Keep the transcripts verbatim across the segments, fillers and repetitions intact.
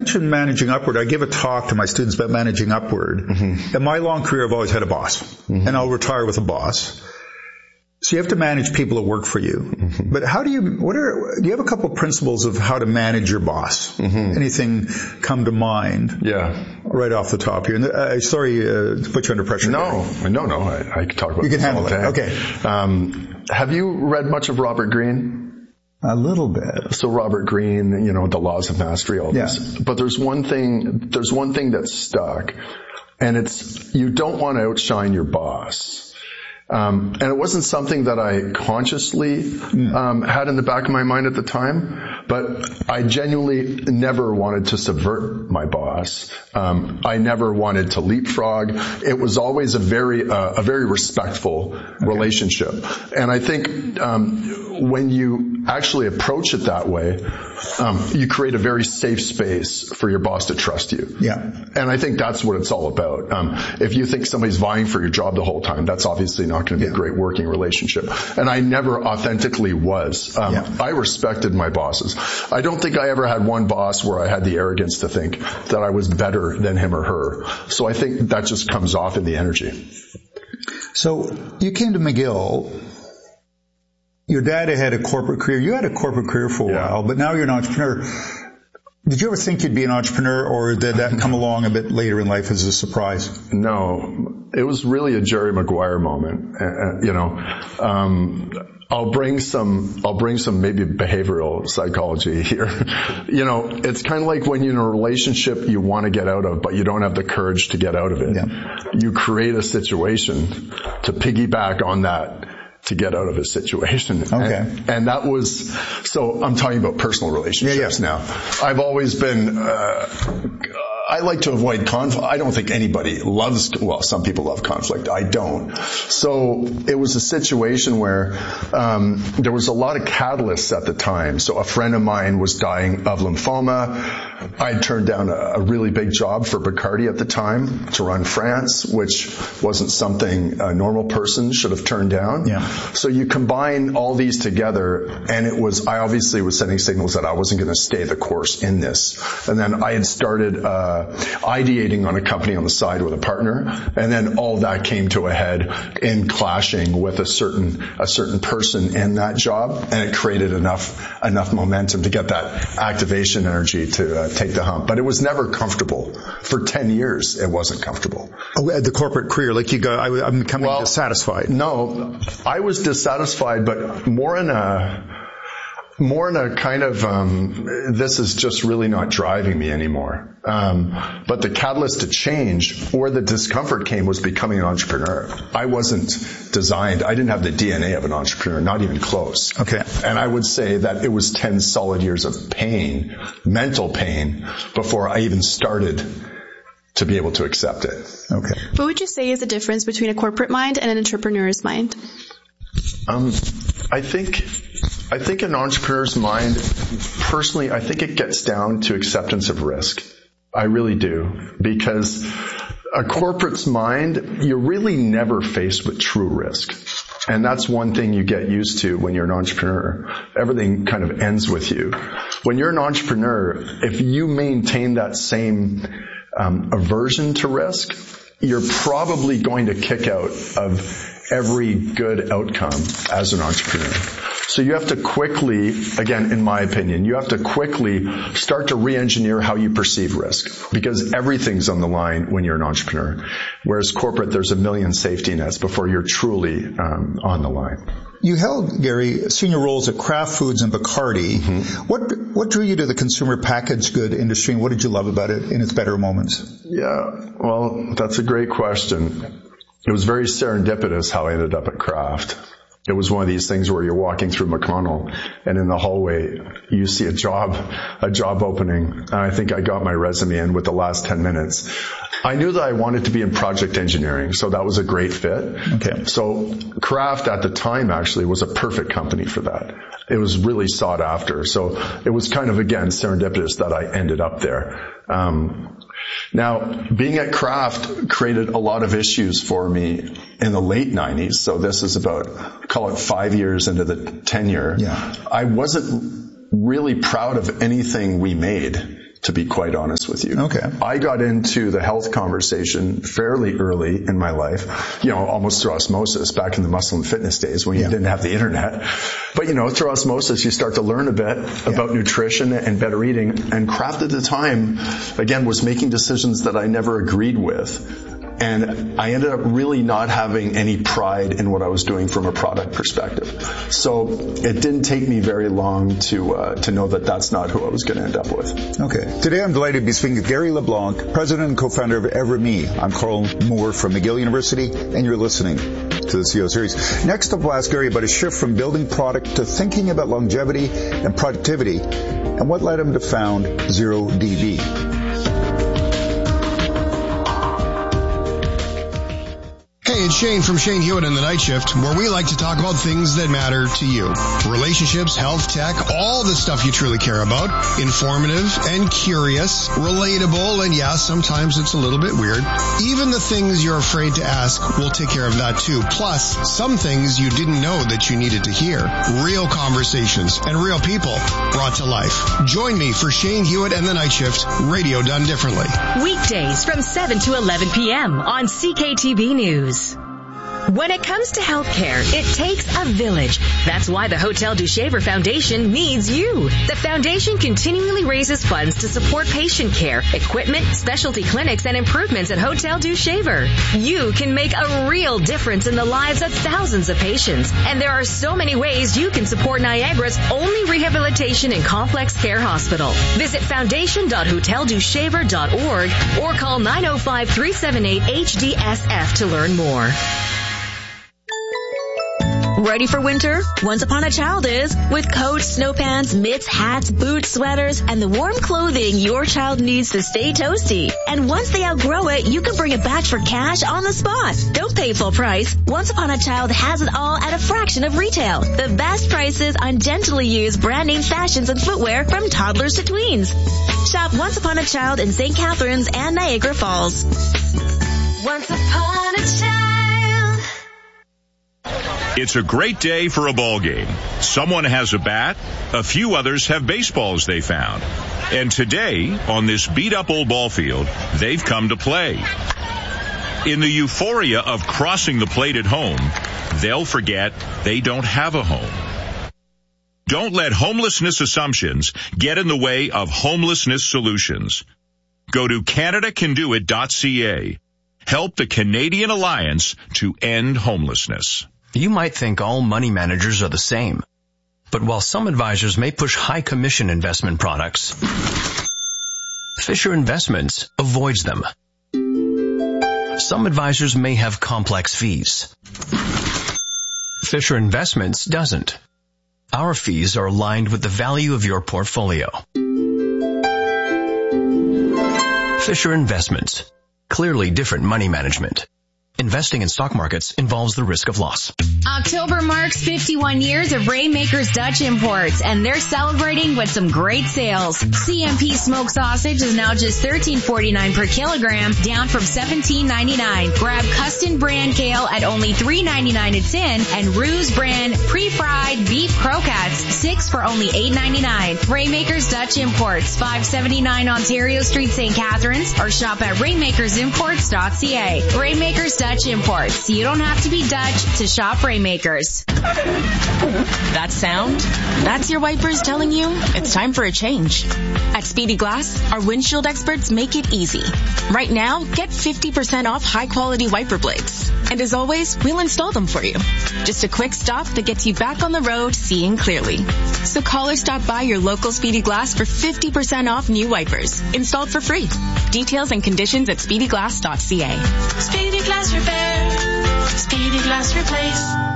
mentioned managing upward. I give a talk to my students about managing upward. Mm-hmm. In my long career, I've always had a boss, mm-hmm. and I'll retire with a boss. So you have to manage people that work for you. Mm-hmm. But how do you, what are, do you have a couple of principles of how to manage your boss? Mm-hmm. Anything come to mind? Yeah. Right off the top here. Uh, sorry uh, to put you under pressure. No, there. no, no. I, I can talk about you this can all handle the it. time. Okay. Um, have you read much of Robert Greene? A little bit. So Robert Greene, you know, The Laws of Mastery, all yeah. this. But there's one thing, there's one thing that's stuck, and it's, you don't want to outshine your boss. Um, and it wasn't something that I consciously um, had in the back of my mind at the time, but I genuinely never wanted to subvert my boss. Um, I never wanted to leapfrog. It was always a very, uh, a very respectful okay. relationship. And I think um, when you actually approach it that way, um, you create a very safe space for your boss to trust you. Yeah. And I think that's what it's all about. Um, if you think somebody's vying for your job the whole time, that's obviously not going to be yeah. a great working relationship. And I never authentically was. Um, yeah. I respected my bosses. I don't think I ever had one boss where I had the arrogance to think that I was better than him or her. So I think that just comes off in the energy. So you came to McGill. Your dad had a corporate career. You had a corporate career for a yeah. while, but now you're an entrepreneur. Did you ever think you'd be an entrepreneur, or did that come along a bit later in life as a surprise? No, it was really a Jerry Maguire moment. Uh, you know, um, I'll bring some, I'll bring some maybe behavioral psychology here. You know, it's kind of like when you're in a relationship you want to get out of, but you don't have the courage to get out of it. Yeah. You create a situation to piggyback on that, to get out of a situation. Okay. And, and that was, so I'm talking about personal relationships yeah, yeah. now. I've always been, uh, I like to avoid conflict. I don't think anybody loves, well, some people love conflict. I don't. So it was a situation where, um, there was a lot of catalysts at the time. So a friend of mine was dying of lymphoma. I turned down a, a really big job for Bacardi at the time to run France, which wasn't something a normal person should have turned down. Yeah. So you combine all these together, and it was, I obviously was sending signals that I wasn't going to stay the course in this. And then I had started, uh, ideating on a company on the side with a partner, and then all that came to a head in clashing with a certain, a certain person in that job, and it created enough, enough momentum to get that activation energy to uh, take the hump. But it was never comfortable. For ten years, it wasn't comfortable. Oh, the corporate career, like you go, I, I'm becoming well, dissatisfied. No, I was dissatisfied, but more in a, more in a kind of, um, this is just really not driving me anymore. Um, but the catalyst to change, or the discomfort came, was becoming an entrepreneur. I wasn't designed, I didn't have the D N A of an entrepreneur, not even close. Okay. And I would say that it was ten solid years of pain, mental pain, before I even started to be able to accept it. Okay. What would you say is the difference between a corporate mind and an entrepreneur's mind? Um, I think, I think an entrepreneur's mind, personally, I think it gets down to acceptance of risk. I really do. Because a corporate's mind, you're really never faced with true risk. And that's one thing you get used to when you're an entrepreneur. Everything kind of ends with you. When you're an entrepreneur, if you maintain that same um, aversion to risk, you're probably going to kick out of every good outcome as an entrepreneur. So you have to quickly, again, in my opinion, you have to quickly start to re-engineer how you perceive risk, because everything's on the line when you're an entrepreneur. Whereas corporate, there's a million safety nets before you're truly um, on the line. You held, Gary, senior roles at Kraft Foods and Bacardi. Mm-hmm. What what drew you to the consumer packaged good industry, and what did you love about it in its better moments? Yeah, well, that's a great question. It was very serendipitous how I ended up at Kraft. It was one of these things where you're walking through McConnell, and in the hallway you see a job, a job opening. And I think I got my resume in with the last ten minutes. I knew that I wanted to be in project engineering, so that was a great fit. Okay. So Kraft at the time actually was a perfect company for that. It was really sought after. So it was kind of, again, serendipitous that I ended up there. Um, Now, being at Kraft created a lot of issues for me in the late nineties. So this is about, call it five years into the tenure. Yeah. I wasn't really proud of anything we made to be quite honest with you. Okay. I got into the health conversation fairly early in my life, you know, almost through osmosis back in the muscle and fitness days when you yeah. didn't have the internet. But, you know, through osmosis, you start to learn a bit yeah. about nutrition and better eating. And Kraft at the time, again, was making decisions that I never agreed with. And I ended up really not having any pride in what I was doing from a product perspective. So it didn't take me very long to uh, to know that that's not who I was going to end up with. Okay. Today I'm delighted to be speaking with Gary LeBlanc, president and co-founder of Everme. I'm Carl Moore from McGill University, and you're listening to the C E O Series. Next up, we'll ask Gary about a shift from building product to thinking about longevity and productivity, and what led him to found Zero D B. Hey, it's Shane from Shane Hewitt and the Night Shift, where we like to talk about things that matter to you. Relationships, health, tech, all the stuff you truly care about. Informative and curious, relatable, and yeah, sometimes it's a little bit weird. Even the things you're afraid to ask, we'll take care of that too. Plus, some things you didn't know that you needed to hear. Real conversations and real people brought to life. Join me for Shane Hewitt and the Night Shift, radio done differently. Weekdays from seven to eleven p.m. on C K T V News. When it comes to healthcare, it takes a village. That's why the Hotel du Shaver Foundation needs you. The foundation continually raises funds to support patient care, equipment, specialty clinics, and improvements at Hotel du Shaver. You can make a real difference in the lives of thousands of patients. And there are so many ways you can support Niagara's only rehabilitation and complex care hospital. Visit foundation dot hotel du shaver dot org or call nine oh five, three seven eight, H D S F to learn more. Ready for winter? Once Upon a Child is. With coats, snow pants, mitts, hats, boots, sweaters, and the warm clothing your child needs to stay toasty. And once they outgrow it, you can bring it back for cash on the spot. Don't pay full price. Once Upon a Child has it all at a fraction of retail. The best prices on gently used brand name fashions and footwear from toddlers to tweens. Shop Once Upon a Child in Saint Catharines and Niagara Falls. Once upon a child. It's a great day for a ball game. Someone has a bat, a few others have baseballs they found. And today, on this beat-up old ball field, they've come to play. In the euphoria of crossing the plate at home, they'll forget they don't have a home. Don't let homelessness assumptions get in the way of homelessness solutions. Go to Canada Can Do It dot C A. Help the Canadian Alliance to end homelessness. You might think all money managers are the same. But while some advisors may push high commission investment products, Fisher Investments avoids them. Some advisors may have complex fees. Fisher Investments doesn't. Our fees are aligned with the value of your portfolio. Fisher Investments. Clearly different money management. Investing in stock markets involves the risk of loss. October marks fifty-one years of Rainmakers Dutch Imports, and they're celebrating with some great sales. C M P smoked sausage is now just thirteen forty-nine per kilogram, down from seventeen ninety-nine. Grab Custom brand kale at only three ninety-nine a tin, and Ruse brand pre-fried beef croquettes, six for only eight ninety-nine. Rainmakers Dutch Imports, five seventy-nine Ontario Street, Saint Catharines, or shop at rainmakers imports dot c a. Rainmakers Dutch Imports. You don't have to be Dutch to shop Rainmakers. That sound? That's your wipers telling you it's time for a change. At Speedy Glass, our windshield experts make it easy. Right now, get fifty percent off high-quality wiper blades. And as always, we'll install them for you. Just a quick stop that gets you back on the road seeing clearly. So call or stop by your local Speedy Glass for fifty percent off new wipers. Installed for free. Details and conditions at speedy glass dot c a. Speedy Glass Repair. Speedy Glass Replace.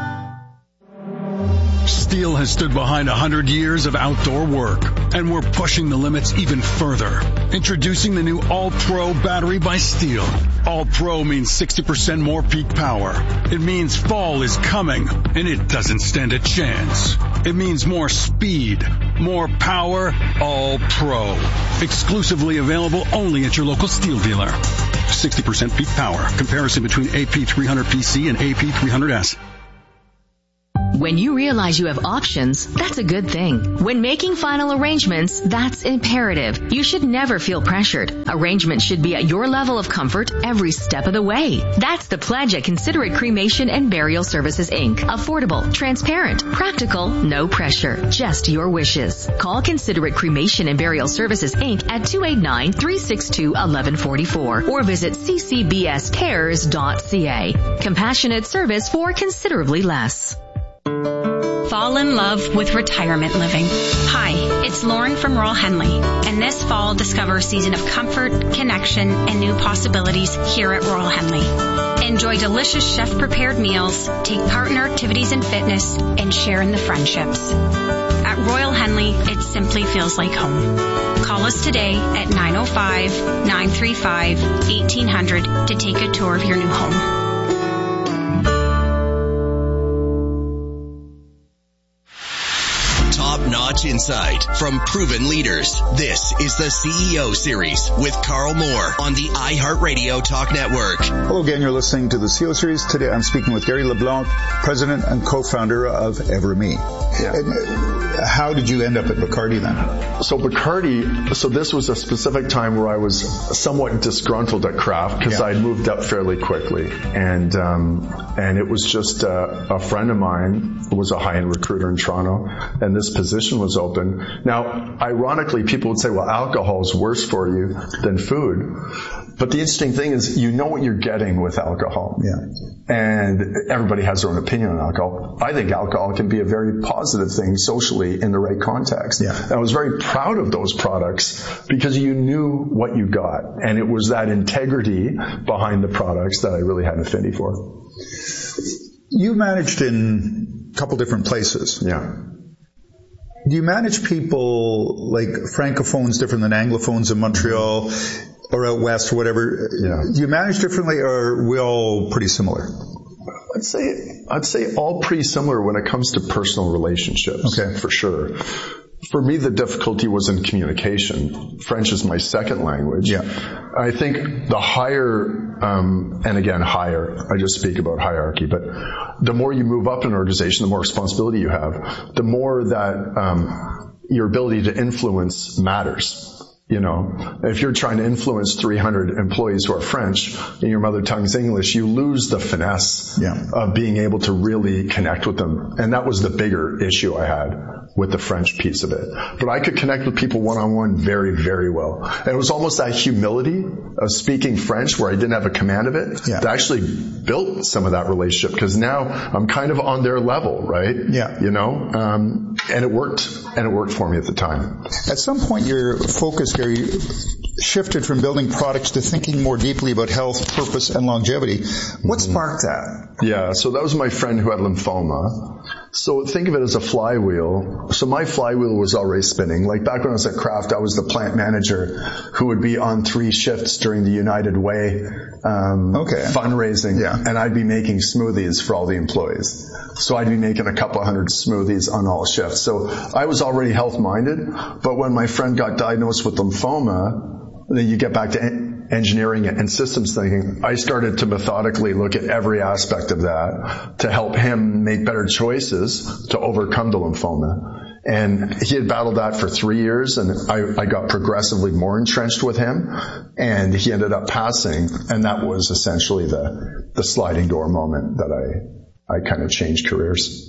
Steel has stood behind one hundred years of outdoor work, and we're pushing the limits even further. Introducing the new All-Pro battery by Steel. All-Pro means sixty percent more peak power. It means fall is coming, and it doesn't stand a chance. It means more speed, more power, All-Pro. Exclusively available only at your local Steel dealer. sixty percent peak power. Comparison between A P three hundred P C and A P three hundred S. When you realize you have options, that's a good thing. When making final arrangements, that's imperative. You should never feel pressured. Arrangements should be at your level of comfort every step of the way. That's the pledge at Considerate Cremation and Burial Services, Incorporated. Affordable, transparent, practical, no pressure. Just your wishes. Call Considerate Cremation and Burial Services, Incorporated at two eight nine, three six two, one one four four or visit c c b s cares dot c a. Compassionate service for considerably less. Fall in love with retirement living. Hi, it's Lauren from Royal Henley, and this fall discover a season of comfort, connection, and new possibilities here at Royal Henley. Enjoy delicious chef-prepared meals, take part in our activities and fitness, and share in the friendships. At Royal Henley, it simply feels like home. Call us today at nine oh five, nine three five, eighteen hundred to take a tour of your new home. Top-notch insight from proven leaders. This is the C E O Series with Carl Moore on the iHeartRadio Talk Network. Hello again, you're listening to the C E O Series. Today I'm speaking with Gary LeBlanc, president and co-founder of EverMe. Yeah. And how did you end up at Bacardi then? So Bacardi, so this was a specific time where I was somewhat disgruntled at Kraft because yeah. I'd moved up fairly quickly. And um, and it was just a, a friend of mine who was a high-end recruiter in Toronto, and this position was open. Now, ironically, people would say, well, alcohol is worse for you than food. But the interesting thing is you know what you're getting with alcohol. Yeah. And everybody has their own opinion on alcohol. I think alcohol can be a very positive thing socially in the right context. Yeah. And I was very proud of those products because you knew what you got. And it was that integrity behind the products that I really had an affinity for. You managed in a couple different places. Yeah. Do you manage people like francophones different than anglophones in Montreal or out west or whatever? Yeah. Do you manage differently, or are we all pretty similar? I'd say I'd say all pretty similar when it comes to personal relationships. Okay. For sure. For me, the difficulty was in communication. French is my second language. Yeah. I think the higher, um, and again, higher, I just speak about hierarchy, but the more you move up in an organization, the more responsibility you have, the more that um, your ability to influence matters. You know, if you're trying to influence three hundred employees who are French and your mother tongue's English, you lose the finesse yeah. of being able to really connect with them. And that was the bigger issue I had with the French piece of it. But I could connect with people one-on-one very, very well. And it was almost that humility of speaking French where I didn't have a command of it yeah. that actually built some of that relationship, because now I'm kind of on their level, right? Yeah. You know, um, and it worked, and it worked for me at the time. At some point, your focus, Gary, shifted from building products to thinking more deeply about health, purpose, and longevity. What Mm-hmm. sparked that? Yeah, so that was my friend who had lymphoma. So think of it as a flywheel. So my flywheel was already spinning. Like back when I was at Kraft, I was the plant manager who would be on three shifts during the United Way um, okay. fundraising. Yeah. And I'd be making smoothies for all the employees. So I'd be making a couple hundred smoothies on all shifts. So I was already health-minded. But when my friend got diagnosed with lymphoma, then you get back to en- engineering and systems thinking. I started to methodically look at every aspect of that to help him make better choices to overcome the lymphoma. And he had battled that for three years, and I, I got progressively more entrenched with him, and he ended up passing, and that was essentially the, the sliding door moment that I, I kind of changed careers.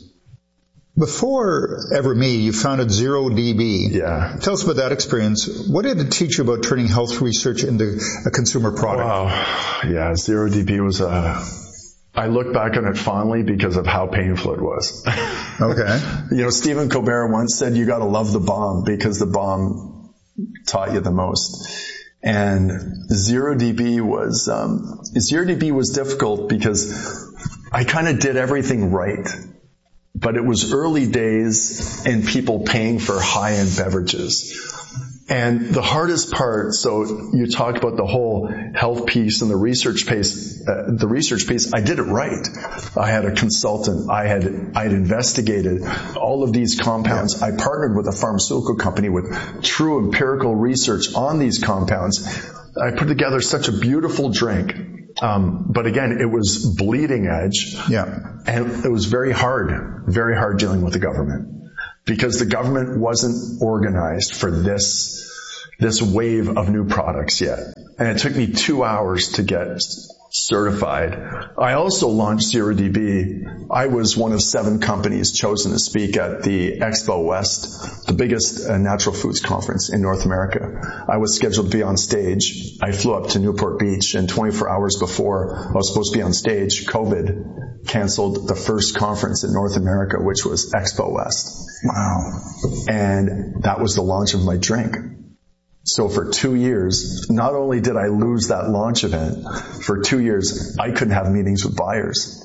Before EverMe, you founded Zero D B. Yeah. Tell us about that experience. What did it teach you about turning health research into a consumer product? Wow. Yeah, Zero D B was a... I look back on it fondly because of how painful it was. Okay. You know, Stephen Colbert once said you gotta love the bomb because the bomb taught you the most. And Zero D B was, um, Zero D B was difficult because I kind of did everything right. But it was early days and people paying for high-end beverages. And the hardest part, so you talk about the whole health piece and the research piece, uh, the research piece, I did it right. I had a consultant. I had, I had investigated all of these compounds. I partnered with a pharmaceutical company with true empirical research on these compounds. I put together such a beautiful drink Um, but again, it was bleeding edge. Yeah. And it was very hard, very hard dealing with the government because the government wasn't organized for this, this wave of new products yet. And it took me two hours to get certified. I also launched Zero D B. I was one of seven companies chosen to speak at the Expo West, the biggest uh, natural foods conference in North America. I was scheduled to be on stage. I flew up to Newport Beach, and twenty-four hours before I was supposed to be on stage, COVID canceled the first conference in North America, which was Expo West. Wow. And that was the launch of my drink. So for two years, not only did I lose that launch event, for two years, I couldn't have meetings with buyers.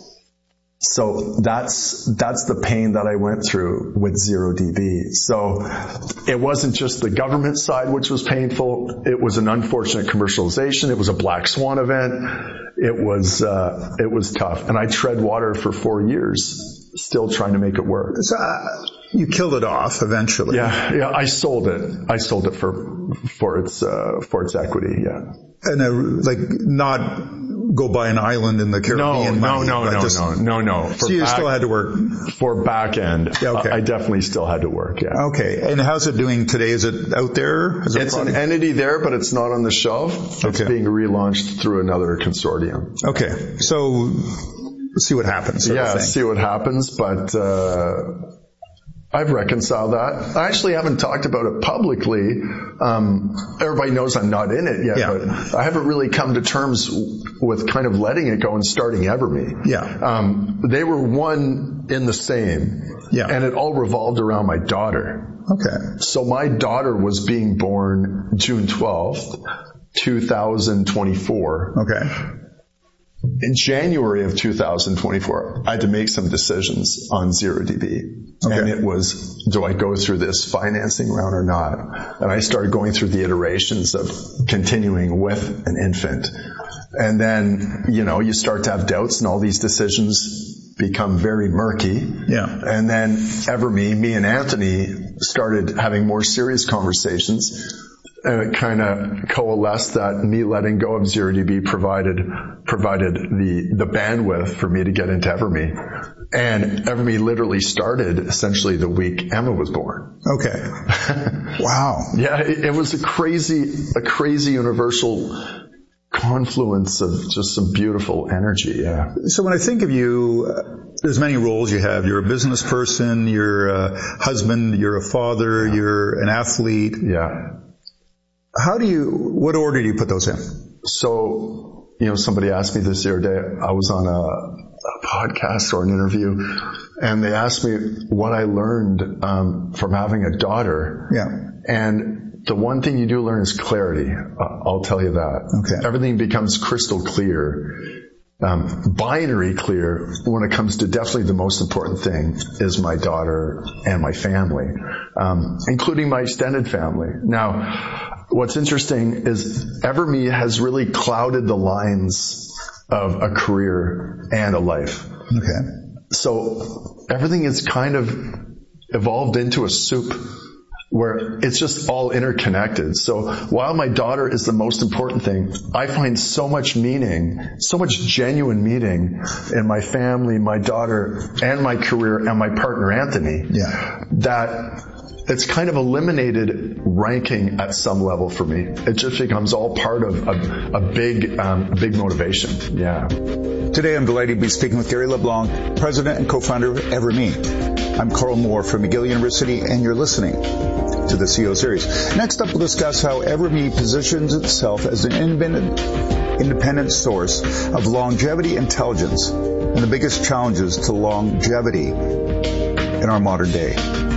So that's, that's the pain that I went through with Zero D B. So it wasn't just the government side which was painful. It was an unfortunate commercialization. It was a black swan event. It was, uh, it was tough. And I tread water for four years, still trying to make it work. So, uh, you killed it off eventually. Yeah, yeah, I sold it. I sold it for, for its, uh, for its equity, yeah. And, uh, like, not go buy an island in the Caribbean. No, money, no, no, no, just, no, no, no. For so you back, still had to work? For back end. Yeah, okay. I definitely still had to work, yeah. Okay. And how's it doing today? Is it out there? Is it it's an entity there, but it's not on the shelf. It's okay. being relaunched through another consortium. Okay. So, let's see what happens. Yeah, see what happens, but, uh, I've reconciled that. I actually haven't talked about it publicly. Um, everybody knows I'm not in it yet, yeah. but I haven't really come to terms with kind of letting it go and starting Everme. Yeah. Um, they were one in the same. Yeah. And it all revolved around my daughter. Okay. So my daughter was being born June twelfth, two thousand twenty-four. Okay. In January of two thousand twenty-four, I had to make some decisions on Zero D B. Okay. And it was, do I go through this financing round or not? And I started going through the iterations of continuing with an infant. And then, you know, you start to have doubts and all these decisions become very murky. Yeah. And then Everme, me and Anthony started having more serious conversations. And it kind of coalesced that me letting go of Zero D B provided provided the the bandwidth for me to get into Everme. And Everme literally started essentially the week Emma was born. Okay. Wow. Yeah, it, it was a crazy a crazy universal confluence of just some beautiful energy. Yeah. So when I think of you, uh, there's many roles you have. You're a business person. You're a husband. You're a father. Yeah. You're an athlete. Yeah. How do you, what order do you put those in? So, you know, somebody asked me this the other day, I was on a, a podcast or an interview, and they asked me what I learned um, from having a daughter. Yeah. And the one thing you do learn is clarity. Uh, I'll tell you that. Okay. Everything becomes crystal clear. Um, binary clear when it comes to definitely the most important thing is my daughter and my family, um, including my extended family. Now, what's interesting is Everme has really clouded the lines of a career and a life. Okay. So everything is kind of evolved into a soup where it's just all interconnected. So while my daughter is the most important thing, I find so much meaning, so much genuine meaning in my family, my daughter, and my career, and my partner, Anthony, yeah. that it's kind of eliminated ranking at some level for me. It just becomes all part of a, a big, um, big motivation. Yeah. Today I'm delighted to be speaking with Gary LeBlanc, President and co-founder of Everme. I'm Carl Moore from McGill University, and you're listening to the C E O Series. Next up, we'll discuss how Everme positions itself as an independent, independent source of longevity intelligence and the biggest challenges to longevity in our modern day.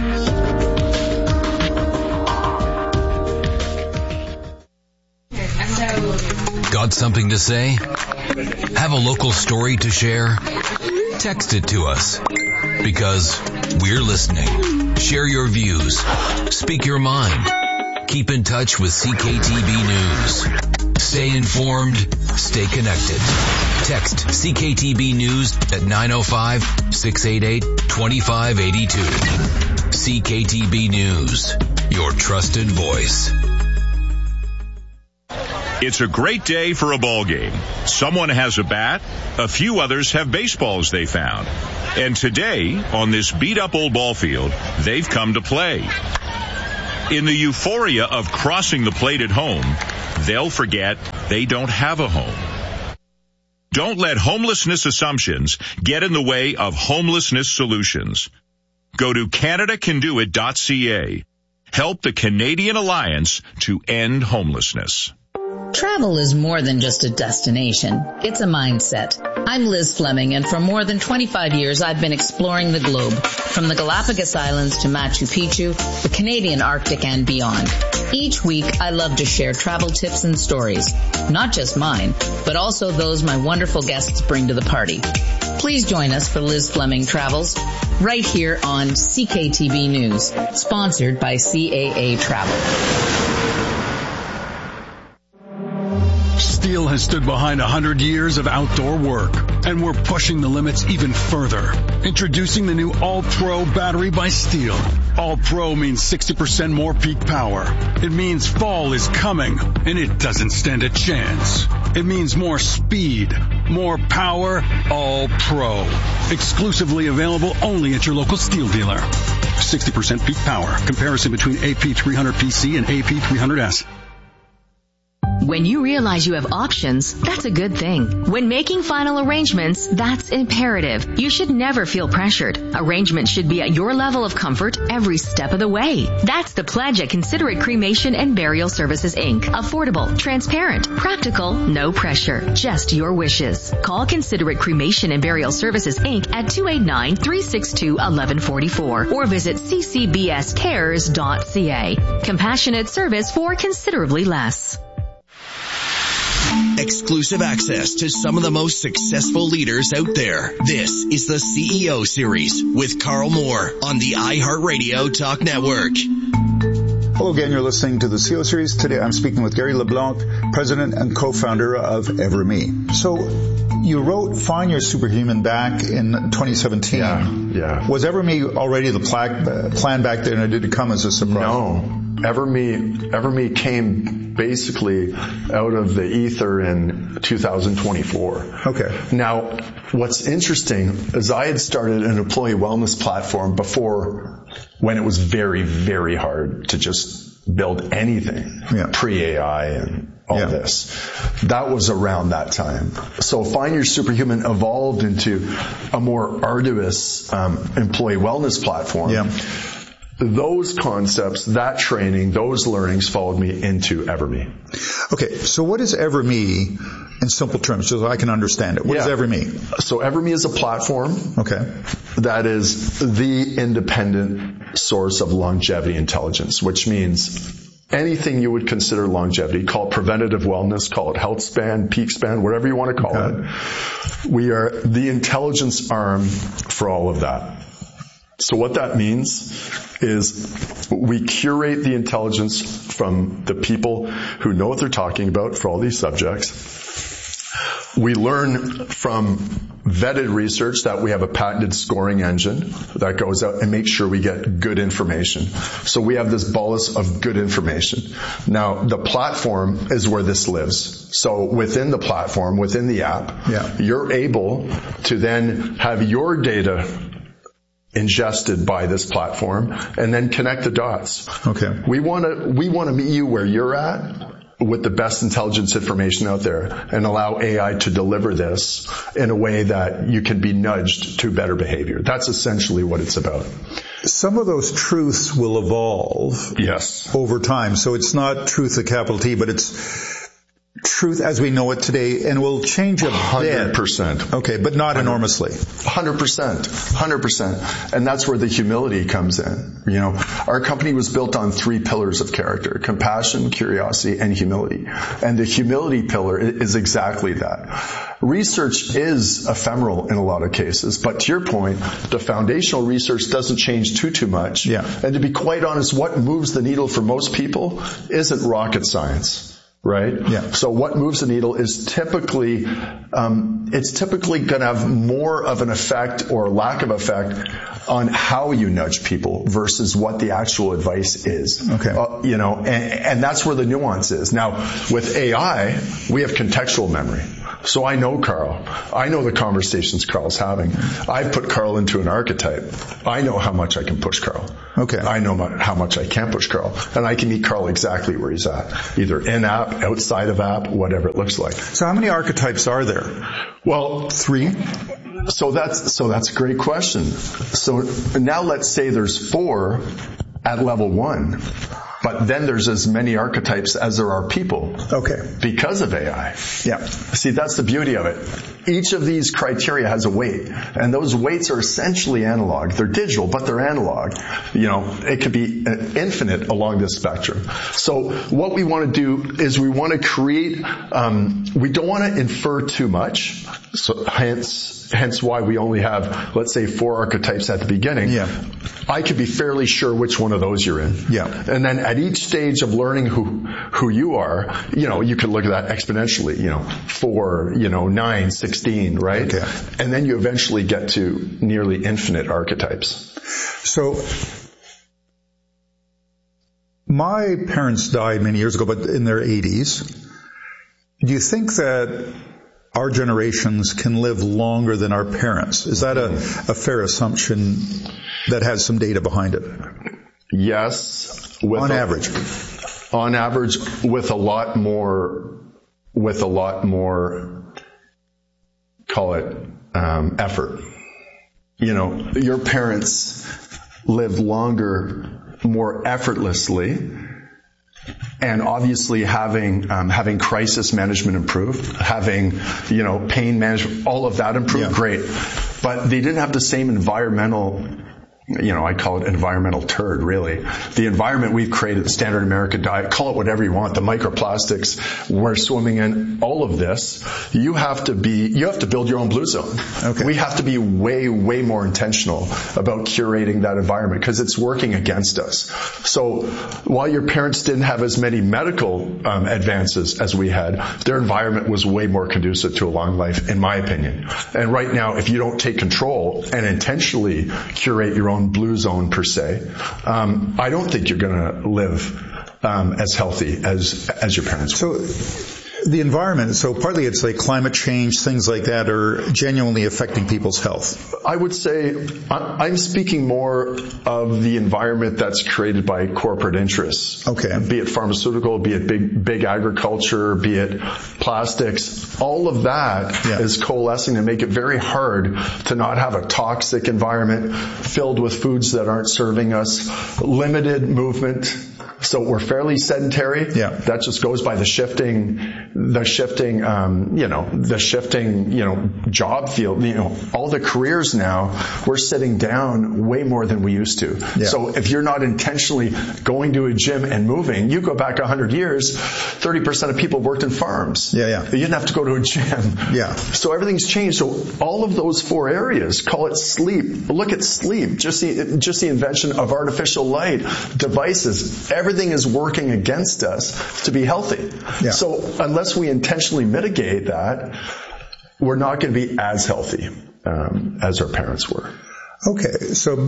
Got something to say? Have a local story to share? Text it to us, because we're listening. Share your views. Speak your mind. Keep in touch with C K T B News. Stay informed. Stay connected. Text C K T B News at nine oh five, six eight eight, two five eight two. C K T B News, your trusted voice. It's a great day for a ball game. Someone has a bat, a few others have baseballs they found. And today, on this beat-up old ball field, they've come to play. In the euphoria of crossing the plate at home, they'll forget they don't have a home. Don't let homelessness assumptions get in the way of homelessness solutions. Go to Canada Can Do It dot C A. Help the Canadian Alliance to end homelessness. Travel is more than just a destination. It's a mindset. I'm Liz Fleming, and for more than twenty-five years, I've been exploring the globe, from the Galapagos Islands to Machu Picchu, the Canadian Arctic, and beyond. Each week, I love to share travel tips and stories, not just mine, but also those my wonderful guests bring to the party. Please join us for Liz Fleming Travels, right here on C K T V News, sponsored by C A A Travel. Steel has stood behind one hundred years of outdoor work, and we're pushing the limits even further. Introducing the new All-Pro battery by Steel. All-Pro means sixty percent more peak power. It means fall is coming, and it doesn't stand a chance. It means more speed, more power, All-Pro. Exclusively available only at your local Steel dealer. sixty percent peak power. Comparison between A P three hundred P C and A P three hundred S. When you realize you have options, that's a good thing. When making final arrangements, that's imperative. You should never feel pressured. Arrangements should be at your level of comfort every step of the way. That's the pledge at Considerate Cremation and Burial Services, Incorporated. Affordable, transparent, practical, no pressure, just your wishes. Call Considerate Cremation and Burial Services, Incorporated at two eight nine, three six two, one one four four or visit c c b s cares dot c a. Compassionate service for considerably less. Exclusive access to some of the most successful leaders out there. This is the C E O Series with Carl Moore on the iHeartRadio Talk Network. Hello again, you're listening to the C E O Series. Today I'm speaking with Gary LeBlanc, president and co-founder of EverMe. So you wrote Find Your Superhuman back in twenty seventeen. Yeah, yeah. Was EverMe already the pla- plan back then, or did it come as a surprise? No. EverMe, EverMe came basically out of the ether in two thousand twenty-four. Okay. Now, what's interesting is I had started an employee wellness platform before, when it was very, very hard to just build anything, yeah. pre-A I and all yeah. this. That was around that time. So Find Your Superhuman evolved into a more arduous um, employee wellness platform. Yeah. Those concepts, that training, those learnings followed me into EverMe. Okay, so what is EverMe in simple terms, so I can understand it? What yeah. is EverMe? So EverMe is a platform okay. that is the independent source of longevity intelligence, which means anything you would consider longevity, call it preventative wellness, call it health span, peak span, whatever you want to call okay. it. We are the intelligence arm for all of that. So what that means is we curate the intelligence from the people who know what they're talking about for all these subjects. We learn from vetted research that we have a patented scoring engine that goes out and makes sure we get good information. So we have this bolus of good information. Now, the platform is where this lives. So within the platform, within the app, yeah. you're able to then have your data ingested by this platform and then connect the dots. Okay. We want to, we want to meet you where you're at with the best intelligence information out there and allow A I to deliver this in a way that you can be nudged to better behavior. That's essentially what it's about. Some of those truths will evolve. Yes. Over time. So it's not truth, a capital T, but it's truth as we know it today, and will change a bit. one hundred percent. Okay, but not enormously. one hundred percent. one hundred percent. And that's where the humility comes in. You know, our company was built on three pillars of character: compassion, curiosity, and humility. And the humility pillar is exactly that. Research is ephemeral in a lot of cases, but to your point, the foundational research doesn't change too, too much. Yeah. And to be quite honest, what moves the needle for most people isn't rocket science. right? Yeah. So what moves the needle is typically, um, it's typically going to have more of an effect or lack of effect on how you nudge people versus what the actual advice is. Okay. Uh, you know, and, and that's where the nuance is. Now, with A I, we have contextual memory. So I know Carl. I know the conversations Carl's having. I've put Carl into an archetype. I know how much I can push Carl. Okay. I know my, how much I can't push Carl. And I can meet Carl exactly where he's at. Either in-app, outside of app, whatever it looks like. So how many archetypes are there? Well, three. So that's, so that's a great question. So now let's say there's four at level one. But then there's as many archetypes as there are people. Okay. Because of A I. Yeah. See, that's the beauty of it. Each of these criteria has a weight. And those weights are essentially analog. They're digital, but they're analog. You know, it could be infinite along this spectrum. So what we want to do is we want to create, um, we don't want to infer too much. So hence, hence why we only have, let's say, four archetypes at the beginning. Yeah. I could be fairly sure which one of those you're in. Yeah. And then at each stage of learning who, who you are, you know, you could look at that exponentially, you know, four, you know, nine, sixteen, right? Okay. And then you eventually get to nearly infinite archetypes. So, my parents died many years ago, but in their eighties. Do you think that our generations can live longer than our parents? Is that a, a fair assumption that has some data behind it? Yes. With on a, average. On average, with a lot more, with a lot more, call it, um, effort. You know, your parents lived longer, more effortlessly, and obviously having, um, having crisis management improve, having, you know, pain management, all of that improve, yeah. Great. But they didn't have the same environmental, you know, I call it environmental turd, really. The environment we've created, the standard American diet, call it whatever you want, the microplastics we're swimming in, all of this, you have to be, you have to build your own blue zone. Okay. We have to be way, way more intentional about curating that environment because it's working against us. So while your parents didn't have as many medical um, advances as we had, their environment was way more conducive to a long life, in my opinion. And right now, if you don't take control and intentionally curate your own blue zone per se, um, I don't think you're going to live um, as healthy as as your parents were. So the environment, so partly it's like climate change, things like that are genuinely affecting people's health. I would say I'm speaking more of the environment that's created by corporate interests. Okay. Be it pharmaceutical, be it big big agriculture, be it plastics. All of that yeah. is coalescing to make it very hard to not have a toxic environment filled with foods that aren't serving us, limited movement. So we're fairly sedentary. Yeah. That just goes by the shifting, the shifting, um, you know, the shifting, you know, job field, you know, all the careers now, we're sitting down way more than we used to. Yeah. So if you're not intentionally going to a gym and moving, you go back a hundred years, thirty percent of people worked in farms. Yeah, yeah. You didn't have to go to a gym. Yeah. So everything's changed. So all of those four areas, call it sleep. Look at sleep. Just the, just the invention of artificial light, devices, everything Everything is working against us to be healthy. Yeah. So unless we intentionally mitigate that, we're not going to be as healthy um, as our parents were. Okay, so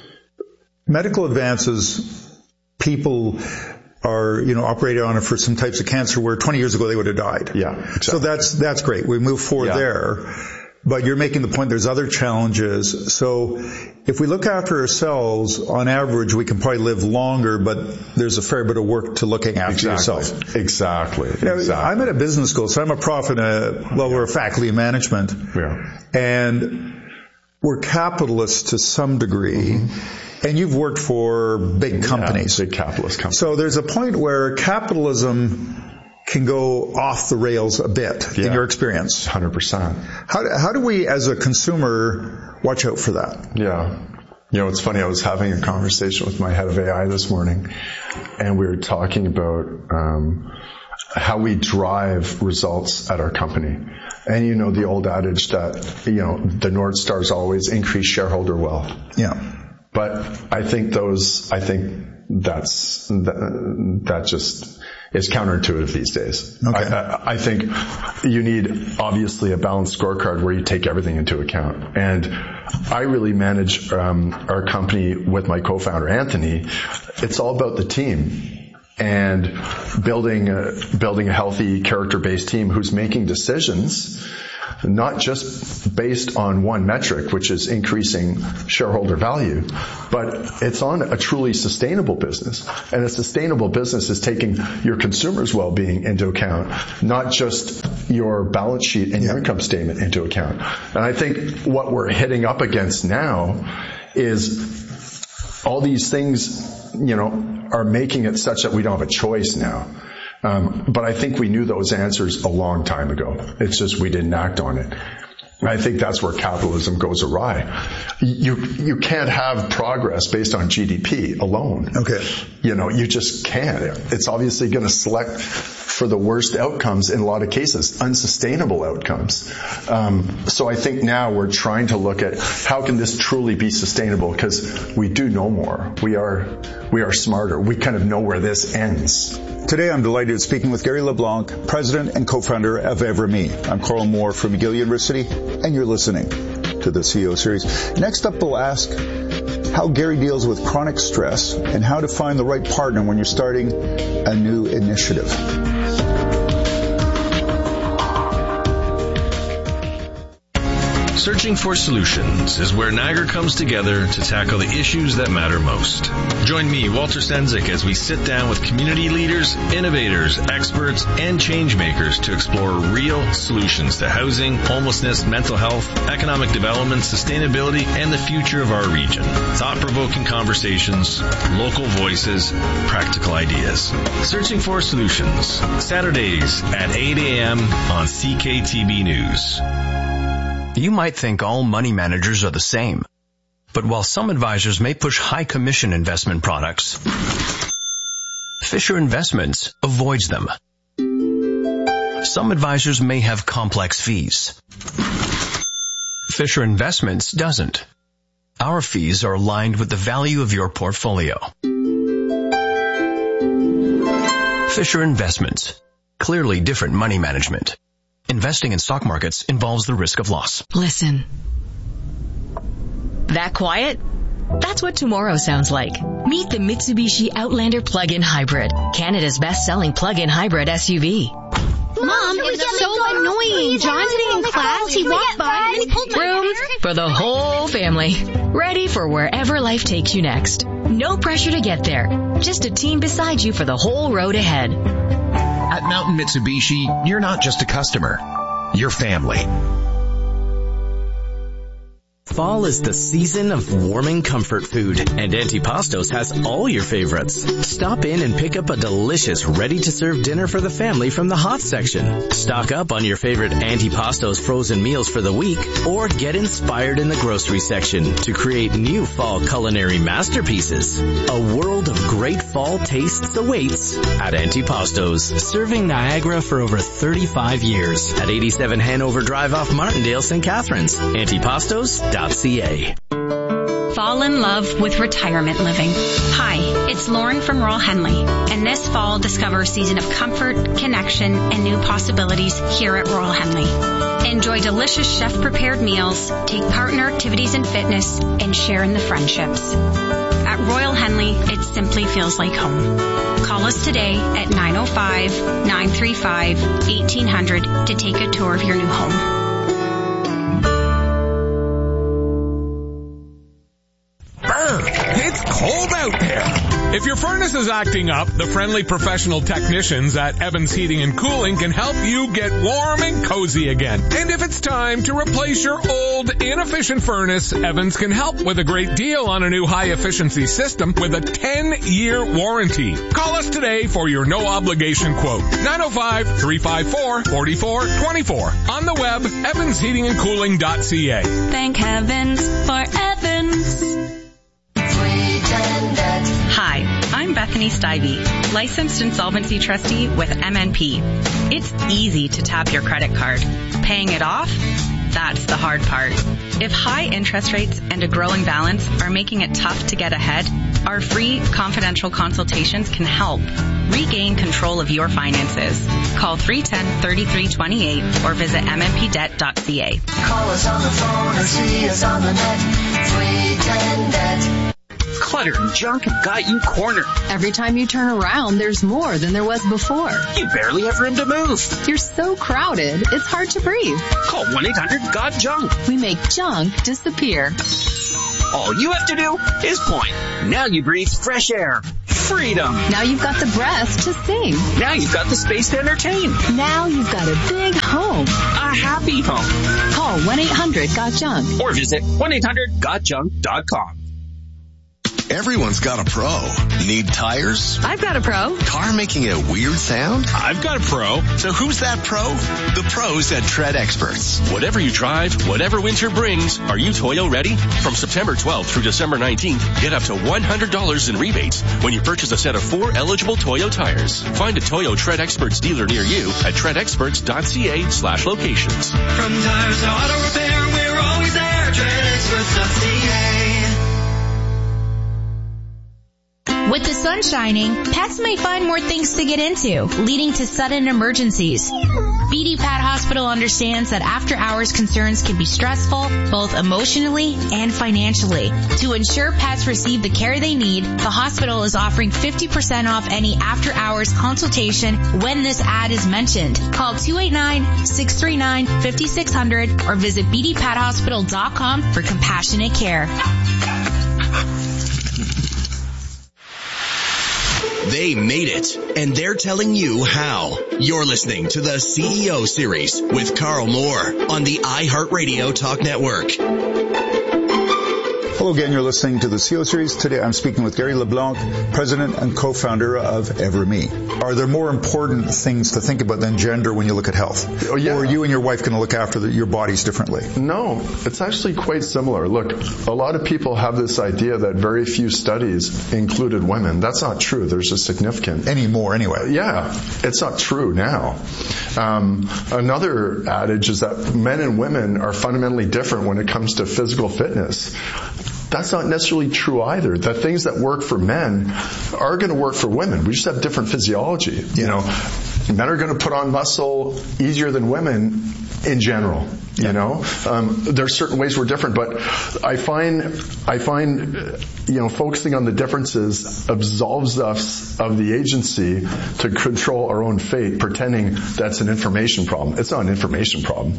medical advances, people are, you know, operating on it for some types of cancer where twenty years ago they would have died. Yeah, exactly. So that's that's great. We move forward yeah. there. But you're making the point there's other challenges. So if we look after ourselves, on average, we can probably live longer, but there's a fair bit of work to looking after exactly. yourself. Exactly. Now, exactly. I'm at a business school, so I'm a prof in a, well, we're a faculty in management. Yeah. And we're capitalists to some degree. Mm-hmm. And you've worked for big companies. Yeah, big capitalist companies. So there's a point where capitalism can go off the rails a bit yeah. in your experience. one hundred percent. How, how do we, as a consumer, watch out for that? Yeah. You know, it's funny, I was having a conversation with my head of A I this morning, and we were talking about um, how we drive results at our company. And you know the old adage that, you know, the North Star is always increase shareholder wealth. Yeah. But I think those, I think that's, that, that just is counterintuitive these days. Okay. I, I, I think you need obviously a balanced scorecard where you take everything into account. And I really manage um, our company with my co-founder Anthony. It's all about the team. And building a, building a healthy character-based team who's making decisions not just based on one metric, which is increasing shareholder value, but it's on a truly sustainable business. And a sustainable business is taking your consumers' well-being into account, not just your balance sheet and your income statement into account. And I think what we're hitting up against now is all these things, you know, are making it such that we don't have a choice now. Um, but I think we knew those answers a long time ago. It's just we didn't act on it. I think that's where capitalism goes awry. You you can't have progress based on G D P alone. Okay. You know, you just can't. It's obviously going to select for the worst outcomes in a lot of cases, unsustainable outcomes. Um, so I think now we're trying to look at how can this truly be sustainable, because we do know more. We are we are smarter. We kind of know where this ends. Today I'm delighted speaking with Gary LeBlanc, president and co-founder of EverMe. I'm Carl Moore from McGill University, and you're listening to the C E O Series. Next up, we'll ask how Gary deals with chronic stress and how to find the right partner when you're starting a new initiative. Searching for Solutions is where Niagara comes together to tackle the issues that matter most. Join me, Walter Stenzik, as we sit down with community leaders, innovators, experts, and change makers to explore real solutions to housing, homelessness, mental health, economic development, sustainability, and the future of our region. Thought-provoking conversations, local voices, practical ideas. Searching for Solutions, Saturdays at eight a.m. on C K T B News. You might think all money managers are the same, but while some advisors may push high commission investment products, Fisher Investments avoids them. Some advisors may have complex fees. Fisher Investments doesn't. Our fees are aligned with the value of your portfolio. Fisher Investments. Clearly different money management. Investing in stock markets involves the risk of loss. Listen. That quiet? That's what tomorrow sounds like. Meet the Mitsubishi Outlander Plug-in Hybrid, Canada's best-selling plug-in hybrid S U V. Mom, it was so annoying. John today in class, he walked by and he pulled my Room for the whole family. Ready for wherever life takes you next. No pressure to get there. Just a team beside you for the whole road ahead. At Mountain Mitsubishi, you're not just a customer, you're family. Fall is the season of warming comfort food, and Antipastos has all your favorites. Stop in and pick up a delicious, ready-to-serve dinner for the family from the hot section. Stock up on your favorite Antipastos frozen meals for the week, or get inspired in the grocery section to create new fall culinary masterpieces. A world of great fall tastes awaits at Antipastos, serving Niagara for over thirty-five years at eighty-seven Hanover Drive off Martindale, Saint Catharines. Antipastos dot c a. Fall in love with retirement living. Hi, it's Lauren from Royal Henley, and this fall discover a season of comfort, connection, and new possibilities here at Royal Henley. Enjoy delicious chef-prepared meals, take part in our activities and fitness, and share in the friendships. At Royal Henley, it simply feels like home. Call us today at nine oh five, nine three five, eighteen hundred to take a tour of your new home. It's cold out there. If your furnace is acting up, the friendly professional technicians at Evans Heating and Cooling can help you get warm and cozy again. And if it's time to replace your old, inefficient furnace, Evans can help with a great deal on a new high-efficiency system with a ten-year warranty. Call us today for your no-obligation quote. nine oh five, three five four, four four two four. On the web, evans heating and cooling dot c a. Thank heavens for Evans. Hi, I'm Bethany Stivey, licensed insolvency trustee with M N P. It's easy to tap your credit card. Paying it off? That's the hard part. If high interest rates and a growing balance are making it tough to get ahead, Our free confidential consultations can help regain control of your finances. Call three one zero, three three two eight or visit m m p debt dot c a. Call us on the phone or see us on the net. three ten net. Clutter and junk have got you cornered. Every time you turn around, there's more than there was before. You barely have room to move. You're so crowded, it's hard to breathe. Call one eight hundred got junk. We make junk disappear. All you have to do is point. Now you breathe fresh air. Freedom. Now you've got the breath to sing. Now you've got the space to entertain. Now you've got a big home. A happy home. Call one eight hundred got junk. Or visit one eight hundred got junk dot com. Everyone's got a pro. Need tires? I've got a pro. Car making a weird sound? I've got a pro. So who's that pro? The pros at Tread Experts. Whatever you drive, whatever winter brings, are you Toyo ready? From September twelfth through December nineteenth, get up to one hundred dollars in rebates when you purchase a set of four eligible Toyo tires. Find a Toyo Tread Experts dealer near you at tread experts dot c a slash locations. From tires to auto repair, we're always there. tread experts dot c a. With the sun shining, pets may find more things to get into, leading to sudden emergencies. B D Pet Hospital understands that after-hours concerns can be stressful, both emotionally and financially. To ensure pets receive the care they need, the hospital is offering fifty percent off any after-hours consultation when this ad is mentioned. Call two eight nine, six three nine, five six zero zero or visit b d pet hospital dot com for compassionate care. They made it, and they're telling you how. You're listening to the C E O Series with Carl Moore on the iHeartRadio Talk Network. Hello again, you're listening to the C E O Series. Today I'm speaking with Gary LeBlanc, president and co-founder of EverMe. Are there more important things to think about than gender when you look at health? Oh, yeah. Or are you and your wife going to look after the, your bodies differently? No, it's actually quite similar. Look, a lot of people have this idea that very few studies included women. That's not true. There's a significant... Anymore, anyway. Yeah, it's not true now. Um, another adage is that men and women are fundamentally different when it comes to physical fitness. That's not necessarily true either. The things that work for men are going to work for women. We just have different physiology. Yeah. You know, men are going to put on muscle easier than women in general. You know, um, there are certain ways we're different, but I find, I find, you know, focusing on the differences absolves us of the agency to control our own fate, pretending that's an information problem. It's not an information problem.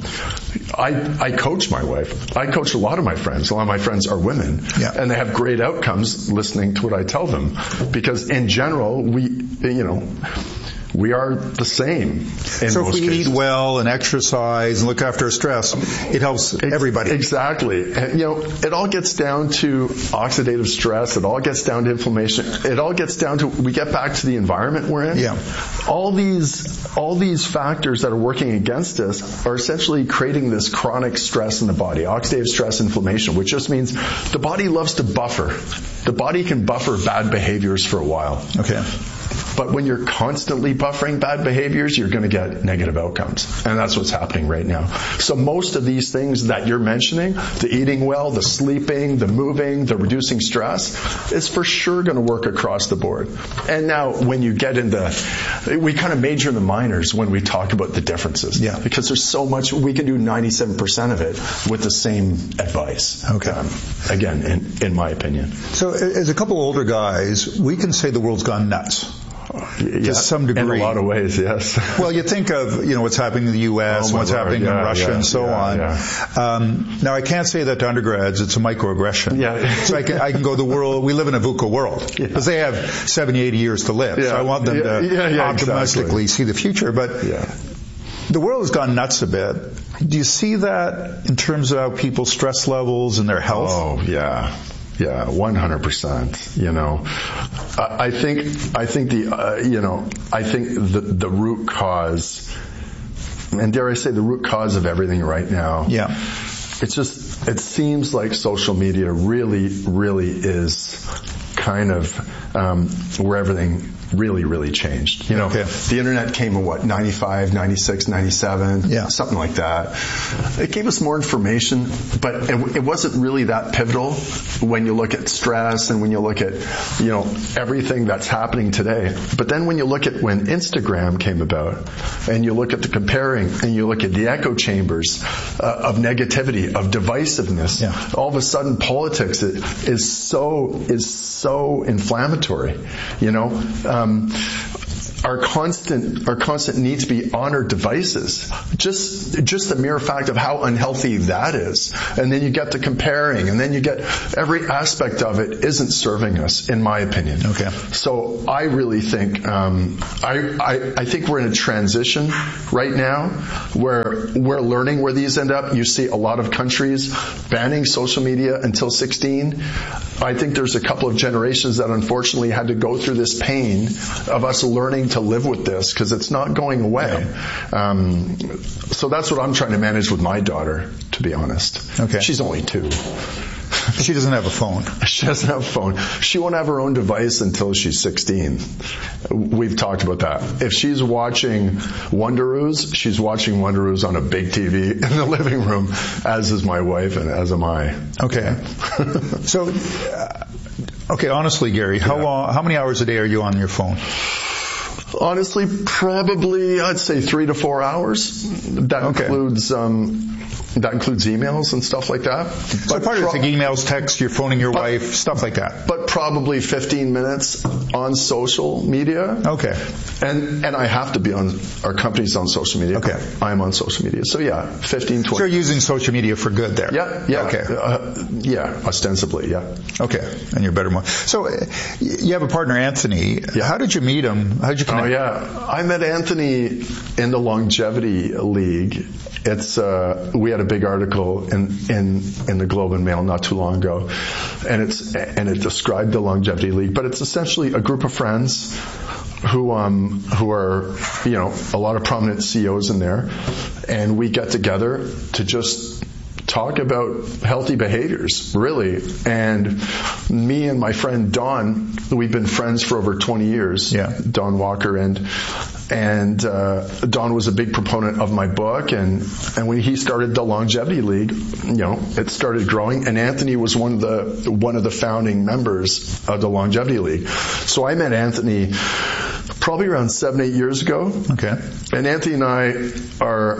I, I coach my wife. I coach a lot of my friends. A lot of my friends are women, yeah. and they have great outcomes listening to what I tell them, because in general, we, you know, we are the same. So if we cases. eat well and exercise and look after our stress, it helps everybody. Exactly. And, you know, it all gets down to oxidative stress. It all gets down to inflammation. It all gets down to, we get back to the environment we're in. Yeah. All these, all these factors that are working against us are essentially creating this chronic stress in the body, oxidative stress, inflammation, which just means the body loves to buffer. The body can buffer bad behaviors for a while. Okay. But when you're constantly buffering bad behaviors, you're going to get negative outcomes. And that's what's happening right now. So most of these things that you're mentioning, the eating well, the sleeping, the moving, the reducing stress, is for sure going to work across the board. And now when you get into, we kind of major in the minors when we talk about the differences. Yeah. Because there's so much, we can do ninety-seven percent of it with the same advice. Okay. Um, again, in, in my opinion. So as a couple older guys, we can say the world's gone nuts. Yeah, to some degree. In a lot of ways, yes. Well, you think of, you know, what's happening in the U S, oh, what's Lord. happening yeah, in Russia, yeah, and so yeah, on. Yeah. Um, now, I can't say that to undergrads. It's a microaggression. Yeah. So I can, I can go the world, we live in a VUCA world. Because yeah. they have seventy, eighty years to live. Yeah. So I want them yeah, to yeah, yeah, optimistically exactly. see the future. But yeah. the world has gone nuts a bit. Do you see that in terms of how people's stress levels and their health? Oh, yeah. Yeah, one hundred percent. You know, I think, I think the, uh, you know, I think the, the root cause, and dare I say the root cause of everything right now. Yeah. It's just, it seems like social media really, really is kind of, um, where everything really, really changed. You know, Okay. the internet came in what, ninety-five, ninety-six, ninety-seven, Yeah. something like that. It gave us more information, but it, it wasn't really that pivotal when you look at stress and when you look at, you know, everything that's happening today. But then when you look at when Instagram came about, and you look at the comparing, and you look at the echo chambers uh, of negativity, of divisiveness, all of a sudden politics is so is so inflammatory. You know, um, our constant our constant need to be on our devices, just just the mere fact of how unhealthy that is, and then you get to comparing, and then you get every aspect of it isn't serving us, in my opinion. Okay. So I really think um, I, I I think we're in a transition right now where we're learning where these end up. You see a lot of countries banning social media until sixteen. I think there's a couple of generations that unfortunately had to go through this pain of us learning to live with this, because it's not going away. Um, so that's what I'm trying to manage with my daughter, to be honest. Okay. She's only two. She doesn't have a phone. She doesn't have a phone. She won't have her own device until she's sixteen. We've talked about that. If she's watching Wonderoos, she's watching Wonderoos on a big T V in the living room, as is my wife and as am I. Okay. So, uh, okay, honestly, Gary, how long, how many hours a day are you on your phone? Honestly, probably I'd say three to four hours. That Okay. includes um, that includes emails and stuff like that. So part of it's like emails, text, you're phoning your wife, stuff like that. But probably fifteen minutes on social media. Okay. And and I have to be on, our company's on social media. Okay. I'm on social media. So yeah, fifteen, twenty. So you're using social media for good there. Yeah, yeah. Okay. Uh, yeah, ostensibly, yeah. Okay. And you're better more. So uh, you have a partner, Anthony. Yeah. How did you meet him? How did you connect? Oh yeah. I met Anthony in the Longevity League. It's, uh, we had a big article in, in, in the Globe and Mail not too long ago, and it's, and it described the Longevity League, but it's essentially a group of friends who, um, who are, you know, a lot of prominent C E Os in there, and we get together to just talk about healthy behaviors, really. And me and my friend Don, we've been friends for over twenty years. Yeah. Don Walker, and and uh, Don was a big proponent of my book, and and when he started the Longevity League, you know, it started growing. And Anthony was one of the one of the founding members of the Longevity League. So I met Anthony probably around seven, eight years ago. Okay. And Anthony and I are.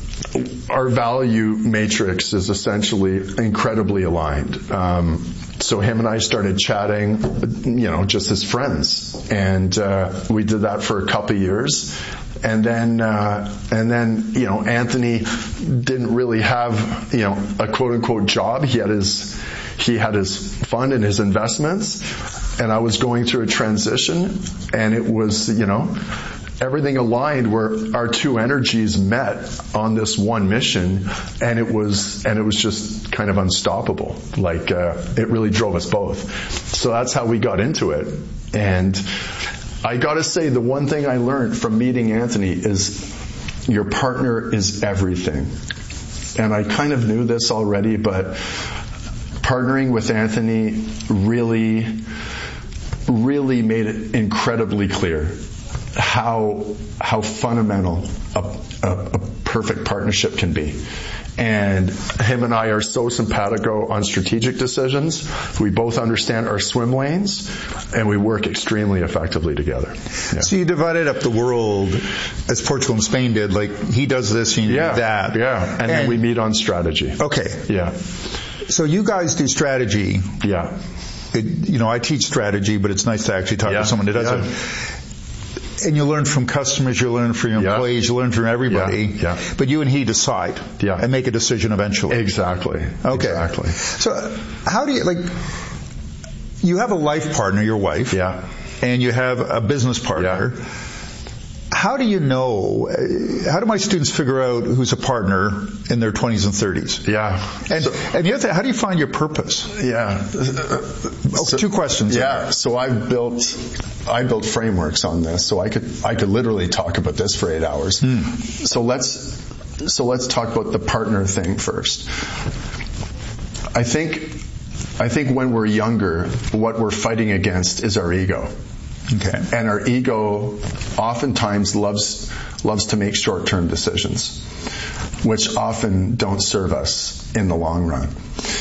Our value matrix is essentially incredibly aligned. Um, so him and I started chatting, you know, just as friends, and uh, we did that for a couple of years. And then, uh, and then, you know, Anthony didn't really have, you know, a quote unquote job. He had his, he had his fund and his investments, and I was going through a transition, and it was, you know, everything aligned where our two energies met on this one mission, and it was and it was just kind of unstoppable. Like uh, it really drove us both. So that's how we got into it. And I got to say, the one thing I learned from meeting Anthony is your partner is everything. And I kind of knew this already, but partnering with Anthony really, really made it incredibly clear how how fundamental a, a, a perfect partnership can be. And him and I are so simpatico on strategic decisions. We both understand our swim lanes, and we work extremely effectively together. Yeah. So you divided up the world as Portugal and Spain did. Like, he does this and you yeah, do that. Yeah, and, and then we meet on strategy. Okay. Yeah. So you guys do strategy. Yeah. It, you know, I teach strategy, but it's nice to actually talk yeah. to someone that does yeah. it. And you learn from customers, you learn from your yeah. employees, you learn from everybody. Yeah. yeah. But you and he decide yeah. and make a decision eventually. Exactly. Okay. Exactly. So how do you, like, you have a life partner, your wife. Yeah. And you have a business partner. Yeah. How do you know, how do my students figure out who's a partner in their twenties and thirties? Yeah. And, so, and the other thing, how do you find your purpose? Yeah. Oh, so, two questions. Yeah. So I've built, I built frameworks on this, so I could, I could literally talk about this for eight hours. Hmm. So let's, so let's talk about the partner thing first. I think, I think when we're younger, what we're fighting against is our ego. Okay. And our ego oftentimes loves loves to make short-term decisions, which often don't serve us in the long run.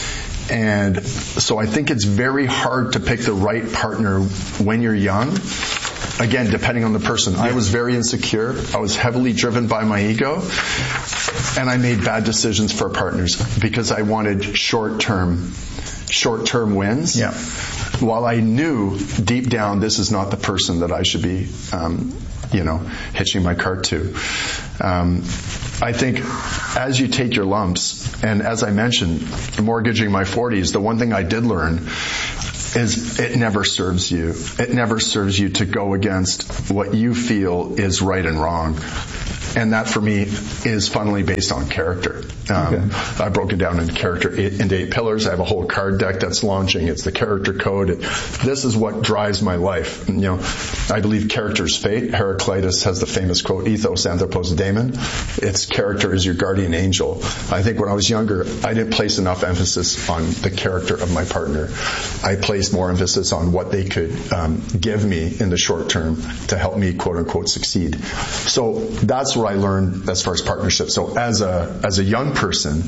And so I think it's very hard to pick the right partner when you're young. Again, depending on the person. I was very insecure. I was heavily driven by my ego. And I made bad decisions for partners because I wanted short-term, short-term wins. Yeah. While I knew deep down this is not the person that I should be, um, you know, hitching my cart to. Um, I think as you take your lumps, and as I mentioned, mortgaging my forties, the one thing I did learn is it never serves you. It never serves you to go against what you feel is right and wrong. And that for me is funnily based on character. Um, okay. I broke it down into character into eight pillars. I have a whole card deck that's launching. It's the character code. It, this is what drives my life. And, you know, I believe character is fate. Heraclitus has the famous quote, ethos anthropos daemon. It's character is your guardian angel. I think when I was younger, I didn't place enough emphasis on the character of my partner. I placed more emphasis on what they could um, give me in the short term to help me quote unquote succeed. So that's what I learned as far as partnership. So as a as a young person,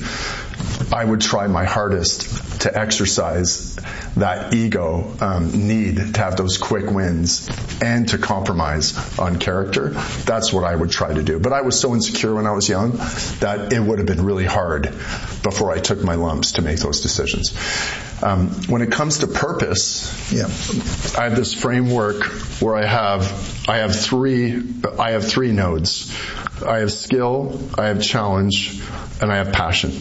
I would try my hardest to exercise that ego um, need to have those quick wins and to compromise on character. That's what I would try to do. But I was so insecure when I was young that it would have been really hard before I took my lumps to make those decisions. Um, when it comes to purpose, yeah, I have this framework where I have I have three I have three nodes. I have skill, I have challenge, and I have passion.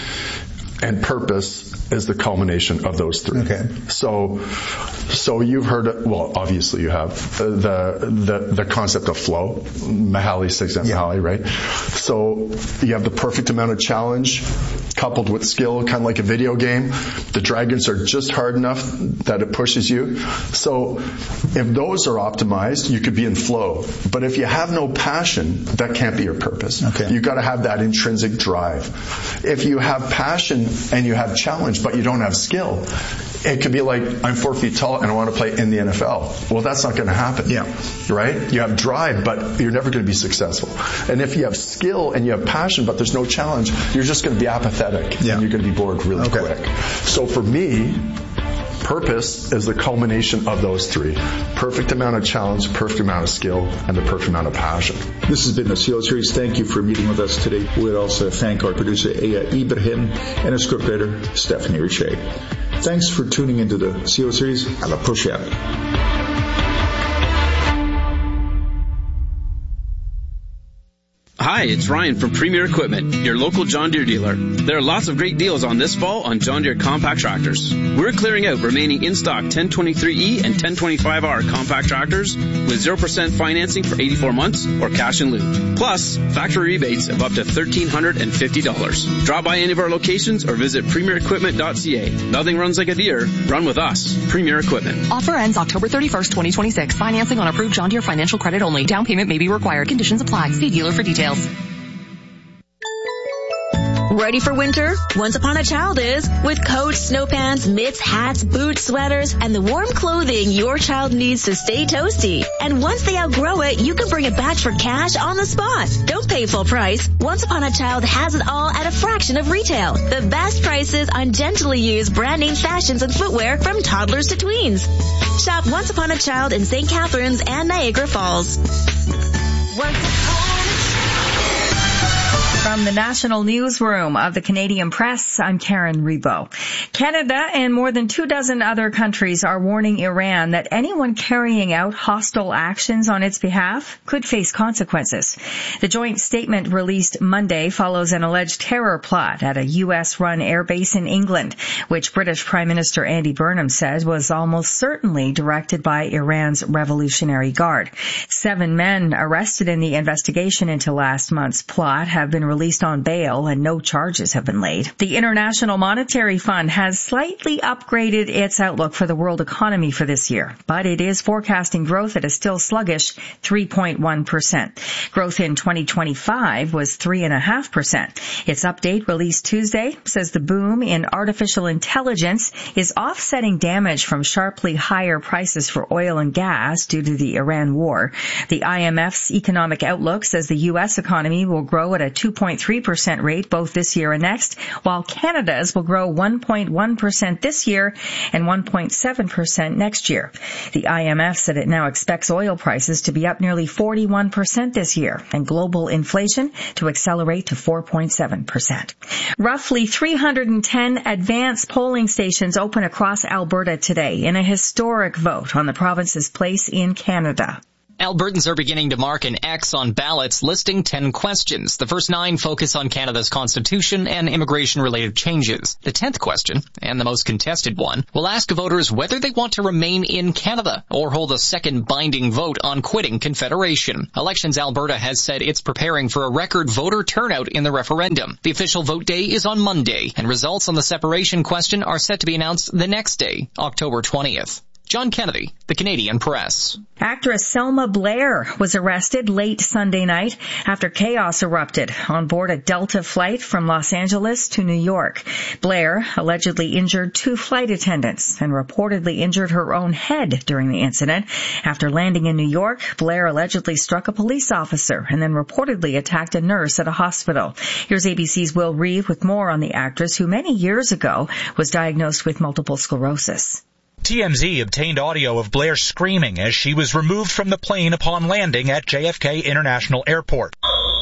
And purpose is the culmination of those three. Okay. So, so you've heard, well, obviously you have the the the concept of flow, Mihaly Csikszentmihalyi, yeah. right? So you have the perfect amount of challenge coupled with skill, kind of like a video game. The dragons are just hard enough that it pushes you. So if those are optimized, you could be in flow. But if you have no passion, that can't be your purpose. Okay. You've got to have that intrinsic drive. If you have passion and you have challenge, but you don't have skill, it could be like, I'm four feet tall and I want to play in the N F L. Well, that's not going to happen. Yeah. Right? You have drive, but you're never going to be successful. And if you have skill and you have passion, but there's no challenge, you're just going to be apathetic. Yeah. And you're going to be bored really okay. quick. So for me, purpose is the culmination of those three. Perfect amount of challenge, perfect amount of skill, and the perfect amount of passion. This has been the C E O Series. Thank you for meeting with us today. We'd also thank our producer, Aya Ibrahim, and our scriptwriter, Stephanie Riche. Thanks for tuning into the C E O Series. À la prochaine. Hi, it's Ryan from Premier Equipment, your local John Deere dealer. There are lots of great deals on this fall on John Deere compact tractors. We're clearing out remaining in-stock ten twenty-three E and ten twenty-five R compact tractors with zero percent financing for eighty-four months or cash in lieu. Plus, factory rebates of up to one thousand three hundred fifty dollars. Drop by any of our locations or visit premier equipment dot c a. Nothing runs like a Deere. Run with us. Premier Equipment. Offer ends October thirty-first, twenty twenty-six. Financing on approved John Deere financial credit only. Down payment may be required. Conditions apply. See dealer for details. Ready for winter? Once Upon a Child is. With coats, snow pants, mitts, hats, boots, sweaters, and the warm clothing your child needs to stay toasty. And once they outgrow it, you can bring it back for cash on the spot. Don't pay full price. Once Upon a Child has it all at a fraction of retail. The best prices on gently used brand name fashions and footwear from toddlers to tweens. Shop Once Upon a Child in Saint Catharines and Niagara Falls. Once From the National Newsroom of the Canadian Press, I'm Karen Rebo. Canada and more than two dozen other countries are warning Iran that anyone carrying out hostile actions on its behalf could face consequences. The joint statement released Monday follows an alleged terror plot at a U S-run airbase in England, which British Prime Minister Andy Burnham said was almost certainly directed by Iran's Revolutionary Guard. Seven men arrested in the investigation into last month's plot have been released released on bail and no charges have been laid. The International Monetary Fund has slightly upgraded its outlook for the world economy for this year, but it is forecasting growth at a still sluggish three point one percent. Growth in twenty twenty-five was three point five percent. Its update released Tuesday says the boom in artificial intelligence is offsetting damage from sharply higher prices for oil and gas due to the Iran war. The I M F's economic outlook says the U S economy will grow at a two point three percent rate both this year and next, while Canada's will grow one point one percent this year and one point seven percent next year. The I M F said it now expects oil prices to be up nearly forty-one percent this year and global inflation to accelerate to four point seven percent. Roughly three hundred ten advanced polling stations open across Alberta today in a historic vote on the province's place in Canada. Albertans are beginning to mark an X on ballots listing ten questions. The first nine focus on Canada's constitution and immigration-related changes. The tenth question, and the most contested one, will ask voters whether they want to remain in Canada or hold a second binding vote on quitting Confederation. Elections Alberta has said it's preparing for a record voter turnout in the referendum. The official vote day is on Monday, and results on the separation question are set to be announced the next day, October twentieth. John Kennedy, The Canadian Press. Actress Selma Blair was arrested late Sunday night after chaos erupted on board a Delta flight from Los Angeles to New York. Blair allegedly injured two flight attendants and reportedly injured her own head during the incident. After landing in New York, Blair allegedly struck a police officer and then reportedly attacked a nurse at a hospital. Here's A B C's Will Reeve with more on the actress who many years ago was diagnosed with multiple sclerosis. T M Z obtained audio of Blair screaming as she was removed from the plane upon landing at J F K International Airport.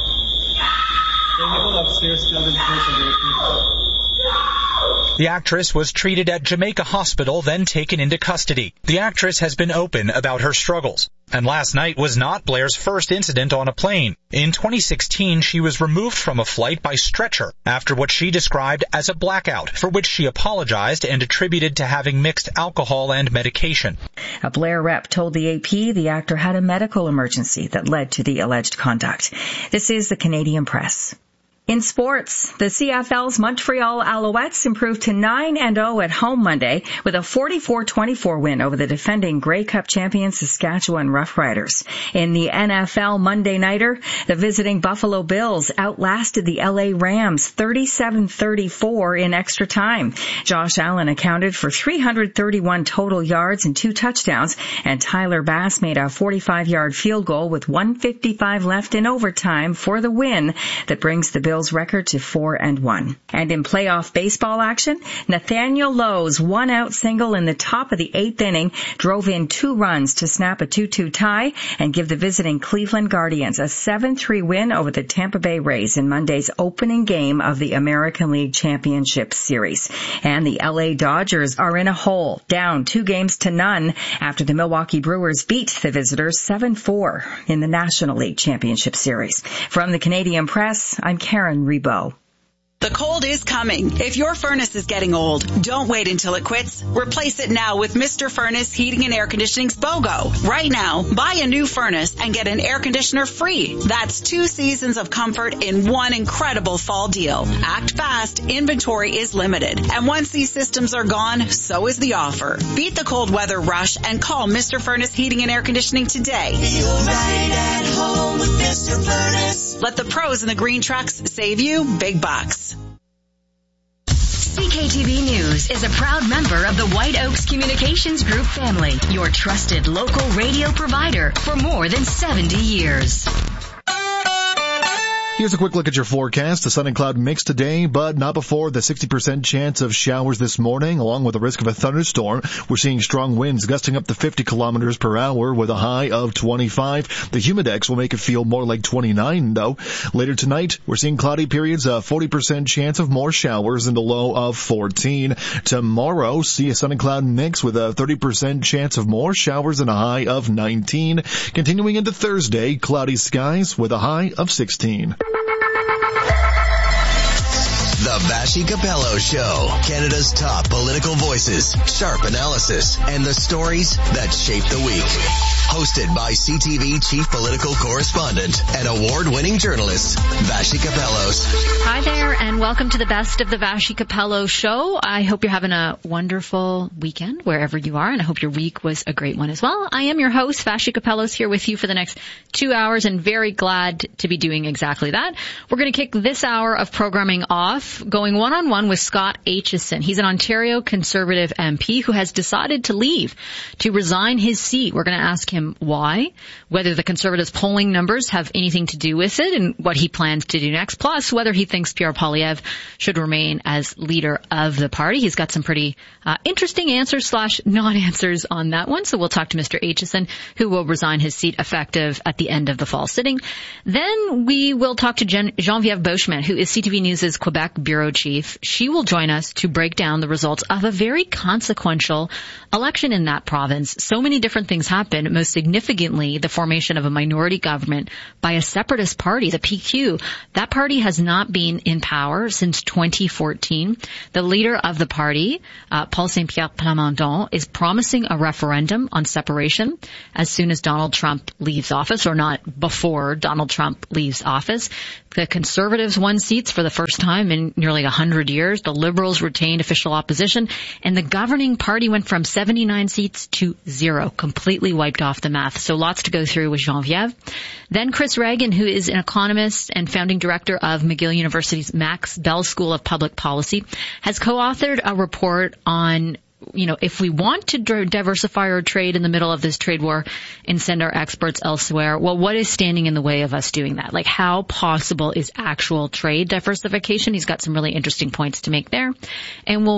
The actress was treated at Jamaica Hospital, then taken into custody. The actress has been open about her struggles. And last night was not Blair's first incident on a plane. In twenty sixteen, she was removed from a flight by stretcher after what she described as a blackout, for which she apologized and attributed to having mixed alcohol and medication. A Blair rep told the A P the actor had a medical emergency that led to the alleged conduct. This is the Canadian Press. In sports, the C F L's Montreal Alouettes improved to nine and oh at home Monday with a forty-four twenty-four win over the defending Grey Cup champion Saskatchewan Roughriders. In the N F L Monday Nighter, the visiting Buffalo Bills outlasted the L A Rams thirty-seven thirty-four in extra time. Josh Allen accounted for three hundred thirty-one total yards and two touchdowns, and Tyler Bass made a forty-five-yard field goal with one fifty-five left in overtime for the win that brings the Bills record to four and one. And in playoff baseball action, Nathaniel Lowe's one-out single in the top of the eighth inning drove in two runs to snap a two two tie and give the visiting Cleveland Guardians a seven three win over the Tampa Bay Rays in Monday's opening game of the American League Championship Series. And the L A Dodgers are in a hole, down two games to none after the Milwaukee Brewers beat the visitors seven four in the National League Championship Series. From the Canadian Press, I'm Karen Rebo. The cold is coming. If your furnace is getting old, don't wait until it quits. Replace it now with Mister Furnace Heating and Air Conditioning's BOGO. Right now, buy a new furnace and get an air conditioner free. That's two seasons of comfort in one incredible fall deal. Act fast. Inventory is limited. And once these systems are gone, so is the offer. Beat the cold weather rush and call Mister Furnace Heating and Air Conditioning today. Feel right at home with Mister Furnace. Let the pros in the green trucks save you big bucks. C K T V News is a proud member of the White Oaks Communications Group family, your trusted local radio provider for more than seventy years. Here's a quick look at your forecast. The sun and cloud mix today, but not before the sixty percent chance of showers this morning, along with the risk of a thunderstorm. We're seeing strong winds gusting up to fifty kilometers per hour with a high of twenty-five. The humidex will make it feel more like twenty-nine, though. Later tonight, we're seeing cloudy periods, a forty percent chance of more showers and a low of fourteen. Tomorrow, see a sun and cloud mix with a thirty percent chance of more showers and a high of nineteen. Continuing into Thursday, cloudy skies with a high of sixteen. The Vassy Capello Show. Canada's top political voices, sharp analysis, and the stories that shape the week. Hosted by C T V Chief Political Correspondent and award-winning journalist, Vassy Capellos. Hi there, and welcome to the Best of the Vassy Capello Show. I hope you're having a wonderful weekend wherever you are, and I hope your week was a great one as well. I am your host, Vassy Capellos, here with you for the next two hours, and very glad to be doing exactly that. We're going to kick this hour of programming off going one-on-one with Scott Aitchison. He's an Ontario Conservative M P who has decided to leave, to resign his seat. We're going to ask him why, whether the Conservatives' polling numbers have anything to do with it, and what he plans to do next, plus whether he thinks Pierre Poilievre should remain as leader of the party. He's got some pretty uh, interesting answers slash non-answers on that one, so we'll talk to Mister Aitchison, who will resign his seat effective at the end of the fall sitting. Then we will talk to Gen- Geneviève Beauchemin, who is C T V News' Quebec bureau chief. She will join us to break down the results of a very consequential election in that province. So many different things happened, most significantly the formation of a minority government by a separatist party, the P Q. That party has not been in power since twenty fourteen. The leader of the party, uh, Paul Saint-Pierre Plamondon, is promising a referendum on separation as soon as Donald Trump leaves office, or not before Donald Trump leaves office. The Conservatives won seats for the first time in nearly one hundred years. The Liberals retained official opposition, and the governing party went from seventy-nine seats to zero, completely wiped off the math. So lots to go through with Geneviève. Then Chris Reagan, who is an economist and founding director of McGill University's Max Bell School of Public Policy, has co-authored a report on, you know, if we want to diversify our trade in the middle of this trade war and send our exports elsewhere, well, what is standing in the way of us doing that? Like, how possible is actual trade diversification? He's got some really interesting points to make there. And we'll